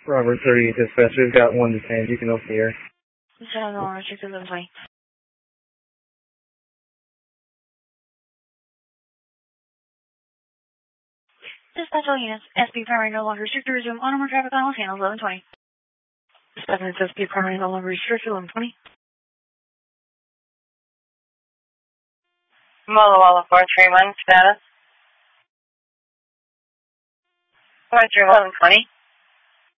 Robert 38 dispatch, we've got 1 detained. You can open the air. 7 restricted 1120. Dispatch all units. SP primary no longer restricted. Resume on number traffic on Los Angeles 1120. Dispatch SP primary no longer restricted 1120. Mola Walla 431 status. 431 1120.